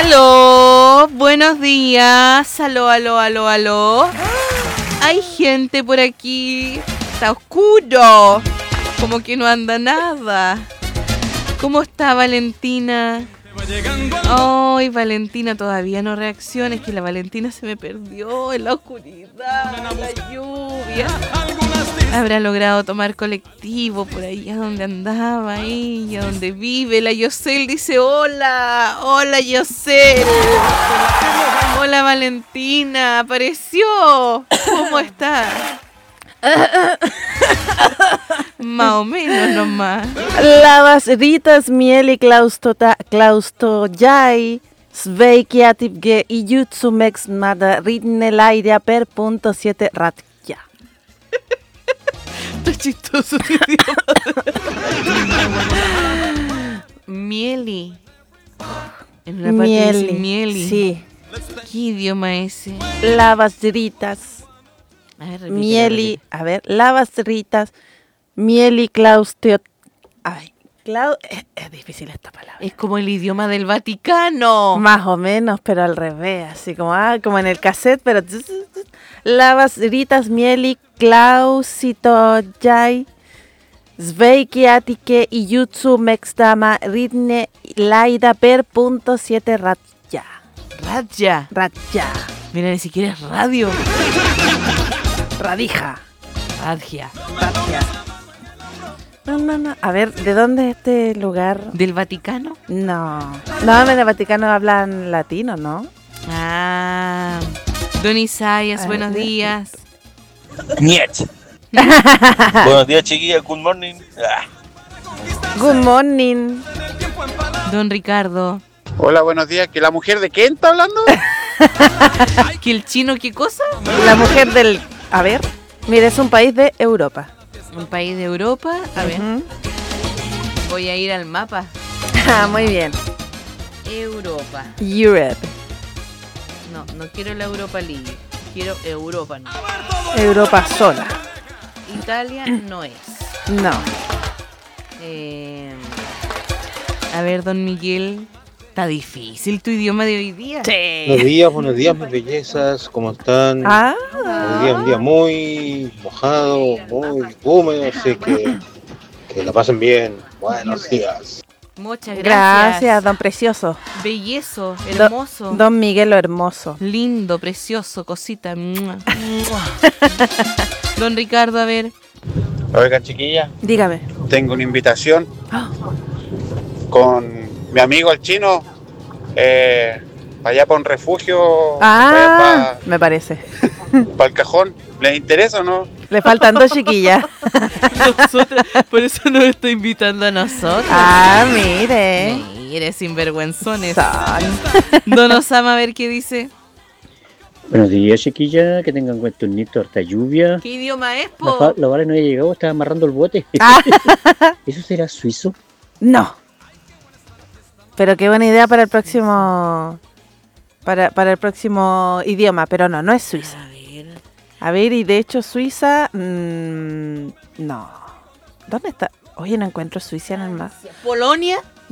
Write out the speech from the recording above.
Aló, buenos días. Aló, aló, aló, aló. Hay gente por aquí. Está oscuro. Como que no anda nada. ¿Cómo está Valentina? Ay, Valentina todavía no reacciona. Es que la Valentina se me perdió en la oscuridad, en la lluvia. Habrá logrado tomar colectivo por ahí a donde andaba ella, donde vive. La Yosel dice hola, hola Yosel. Hola Valentina, apareció. ¿Cómo está? Más o menos nomás. Lavas ritas mieli klaustojai sveikiatipge y jutsumex mada ritnelairia per punto 7 ratja. Está chistoso tu idioma. Mieli. En una parte dice mieli. Sí. ¿Qué idioma ese? Lavas ritas. A ver, repítelo, Mieli, a ver, lavas ritas, mieli clausteo. Ay, es difícil esta palabra. Es como el idioma del Vaticano. Más o menos, pero al revés, así como en el cassette, pero lavas ritas, mieli clausitoyai, sveikiatike y jutsu mextama ritne laida per punto 7 ratja. Radya. Ratja. Mira, ni siquiera es radio. Radija. Radya. No. A ver, ¿de dónde es este lugar? ¿Del Vaticano? No, en el Vaticano hablan latino, ¿no? Ah. Don Isaías, buenos días. Niet. Buenos días, chiquillas. Good morning. Good morning. Don Ricardo. Hola, buenos días. ¿Que la mujer de quién está hablando? ¿Que el chino qué cosa? La mujer del... A ver, mire, es un país de Europa. Un país de Europa. A ver, voy a ir al mapa. Ah, muy bien. Europa. Europe. No quiero la Europa League. Quiero Europa, no. Europa sola. Italia no es. No. A ver, don Miguel. Está difícil tu idioma de hoy día. Buenos días, mis bellezas, ¿cómo están? Ah. Hoy día un día muy mojado, muy húmedo, así que la pasen bien. Buenos días. Muchas gracias. Gracias, don Precioso. Bellezo, hermoso. Don Miguel lo hermoso. Lindo, precioso, cosita. Don Ricardo, a ver. Oiga, chiquilla, Dígame. tengo una invitación con mi amigo el chino para allá para un refugio, Me parece. para el cajón. ¿Les interesa o no? Le faltan 2 chiquillas. Nosotros, por eso nos está invitando a nosotros. Ah, mire. Mire, sinvergüenzones. Son. Don Osama, a ver qué dice. Buenos días, chiquilla, que tengan buen turnito, harta lluvia. ¿Qué idioma es, po? La vara no había llegado, estaba amarrando el bote. ¿Eso será suizo? No. Pero qué buena idea para el próximo... Para el próximo idioma, pero no es Suiza. A ver, y de hecho Suiza... no. ¿Dónde está? Oye, no encuentro Suiza en el mapa. ¿Polonia?